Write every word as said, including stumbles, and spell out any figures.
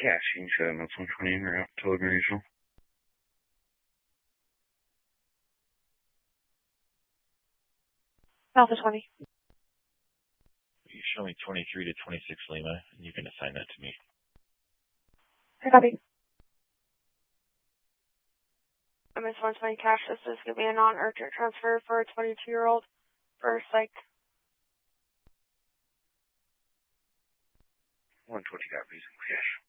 cash. You can show them that's one twenty or out Telegram Regional. Alpha twenty. You show me twenty-three to twenty-six Lima, and you can assign that to me. I copy. M S one twenty cash. This is going to be a non-urgent transfer for a twenty-two-year-old for psych. one twenty copies. Cash.